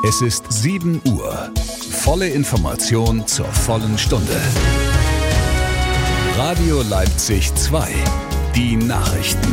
Es ist 7 Uhr. Volle Information zur vollen Stunde. Radio Leipzig 2. Die Nachrichten.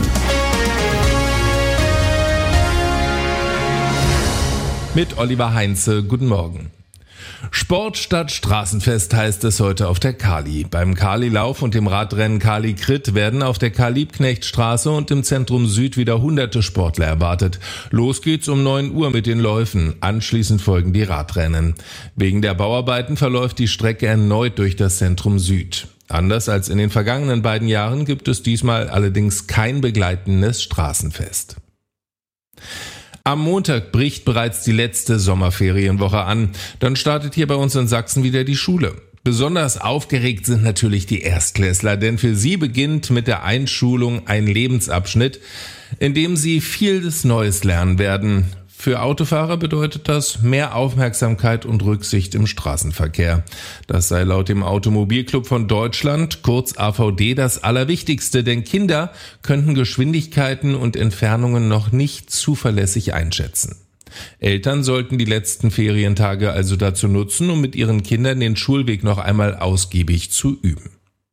Mit Oliver Heinze, guten Morgen. Sport statt Straßenfest heißt es heute auf der Kali. Beim Kali-Lauf und dem Radrennen Kali-Crit werden auf der Karl-Liebknecht-Straße und im Zentrum Süd wieder hunderte Sportler erwartet. Los geht's um 9 Uhr mit den Läufen. Anschließend folgen die Radrennen. Wegen der Bauarbeiten verläuft die Strecke erneut durch das Zentrum Süd. Anders als in den vergangenen beiden Jahren gibt es diesmal allerdings kein begleitendes Straßenfest. Am Montag bricht bereits die letzte Sommerferienwoche an. Dann startet hier bei uns in Sachsen wieder die Schule. Besonders aufgeregt sind natürlich die Erstklässler, denn für sie beginnt mit der Einschulung ein Lebensabschnitt, in dem sie vieles Neues lernen werden. Für Autofahrer bedeutet das mehr Aufmerksamkeit und Rücksicht im Straßenverkehr. Das sei laut dem Automobilclub von Deutschland, kurz AVD, das Allerwichtigste, denn Kinder könnten Geschwindigkeiten und Entfernungen noch nicht zuverlässig einschätzen. Eltern sollten die letzten Ferientage also dazu nutzen, um mit ihren Kindern den Schulweg noch einmal ausgiebig zu üben.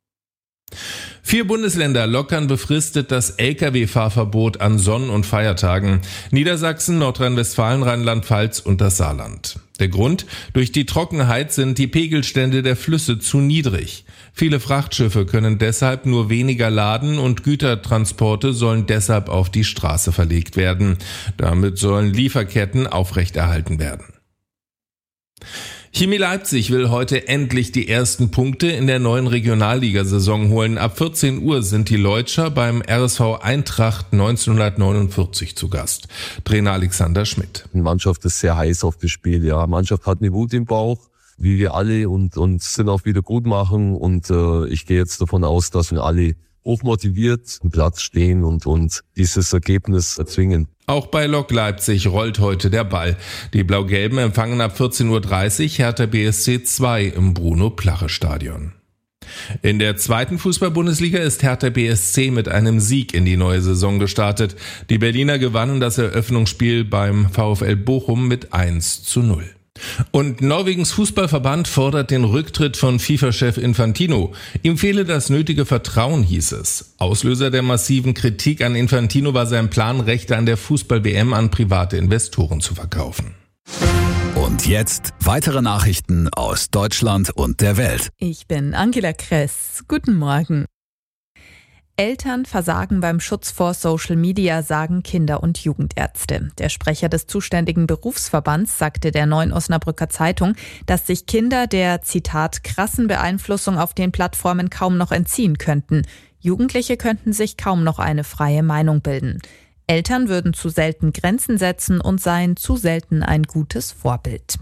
4 Bundesländer lockern befristet das Lkw-Fahrverbot an Sonn- und Feiertagen. Niedersachsen, Nordrhein-Westfalen, Rheinland-Pfalz und das Saarland. Der Grund? Durch die Trockenheit sind die Pegelstände der Flüsse zu niedrig. Viele Frachtschiffe können deshalb nur weniger laden und Gütertransporte sollen deshalb auf die Straße verlegt werden. Damit sollen Lieferketten aufrechterhalten werden. Chemie Leipzig will heute endlich die ersten Punkte in der neuen Regionalligasaison holen. Ab 14 Uhr sind die Leutscher beim RSV Eintracht 1949 zu Gast. Trainer Alexander Schmidt. Die Mannschaft ist sehr heiß auf das Spiel. Ja, die Mannschaft hat eine Wut im Bauch, wie wir alle, und sind auf Wiedergutmachen. Und ich gehe jetzt davon aus, dass wir alle hochmotiviert am Platz stehen und dieses Ergebnis erzwingen. Auch bei Lok Leipzig rollt heute der Ball. Die Blau-Gelben empfangen ab 14.30 Uhr Hertha BSC 2 im Bruno-Plache-Stadion. In der zweiten Fußball-Bundesliga ist Hertha BSC mit einem Sieg in die neue Saison gestartet. Die Berliner gewannen das Eröffnungsspiel beim VfL Bochum mit 1:0. Und Norwegens Fußballverband fordert den Rücktritt von FIFA-Chef Infantino. Ihm fehle das nötige Vertrauen, hieß es. Auslöser der massiven Kritik an Infantino war sein Plan, Rechte an der Fußball-WM an private Investoren zu verkaufen. Und jetzt weitere Nachrichten aus Deutschland und der Welt. Ich bin Angela Kress. Guten Morgen. Eltern versagen beim Schutz vor Social Media, sagen Kinder- und Jugendärzte. Der Sprecher des zuständigen Berufsverbands sagte der Neuen Osnabrücker Zeitung, dass sich Kinder der, Zitat, krassen Beeinflussung auf den Plattformen kaum noch entziehen könnten. Jugendliche könnten sich kaum noch eine freie Meinung bilden. Eltern würden zu selten Grenzen setzen und seien zu selten ein gutes Vorbild.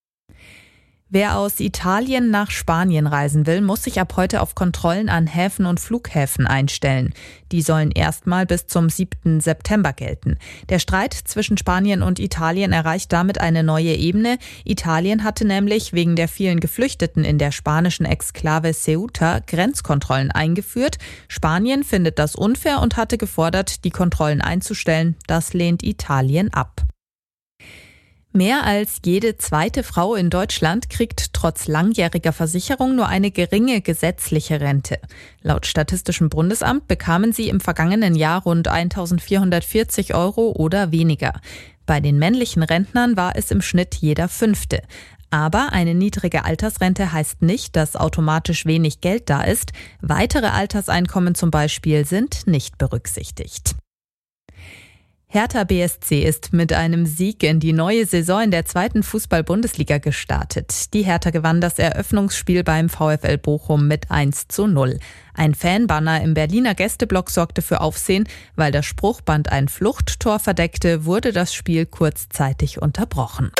Wer aus Italien nach Spanien reisen will, muss sich ab heute auf Kontrollen an Häfen und Flughäfen einstellen. Die sollen erstmal bis zum 7. September gelten. Der Streit zwischen Spanien und Italien erreicht damit eine neue Ebene. Italien hatte nämlich wegen der vielen Geflüchteten in der spanischen Exklave Ceuta Grenzkontrollen eingeführt. Spanien findet das unfair und hatte gefordert, die Kontrollen einzustellen. Das lehnt Italien ab. Mehr als jede zweite Frau in Deutschland kriegt trotz langjähriger Versicherung nur eine geringe gesetzliche Rente. Laut Statistischem Bundesamt bekamen sie im vergangenen Jahr rund 1.440 € oder weniger. Bei den männlichen Rentnern war es im Schnitt jeder Fünfte. Aber eine niedrige Altersrente heißt nicht, dass automatisch wenig Geld da ist. Weitere Alterseinkommen zum Beispiel sind nicht berücksichtigt. Hertha BSC ist mit einem Sieg in die neue Saison in der zweiten Fußball-Bundesliga gestartet. Die Hertha gewann das Eröffnungsspiel beim VfL Bochum mit 1:0. Ein Fanbanner im Berliner Gästeblock sorgte für Aufsehen. Weil das Spruchband ein Fluchttor verdeckte, wurde das Spiel kurzzeitig unterbrochen.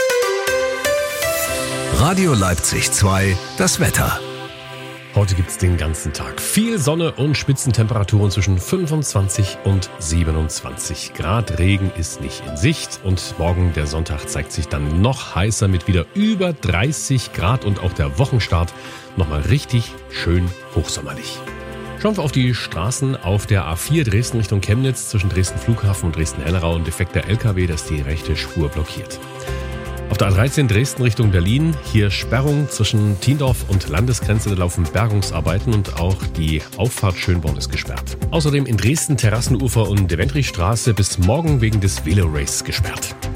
Radio Leipzig 2, das Wetter. Heute gibt es den ganzen Tag viel Sonne und Spitzentemperaturen zwischen 25 und 27 Grad. Regen ist nicht in Sicht und morgen, der Sonntag, zeigt sich dann noch heißer mit wieder über 30 Grad und auch der Wochenstart nochmal richtig schön hochsommerlich. Schauen wir auf die Straßen auf der A4 Dresden Richtung Chemnitz zwischen Dresden Flughafen und Dresden-Hellerau. Ein defekter LKW, das die rechte Spur blockiert. Auf der A13 Dresden Richtung Berlin, hier Sperrung zwischen Tiendorf und Landesgrenze, da laufen Bergungsarbeiten und auch die Auffahrt Schönborn ist gesperrt. Außerdem in Dresden Terrassenufer und Devendrichstraße bis morgen wegen des Velo-Race gesperrt.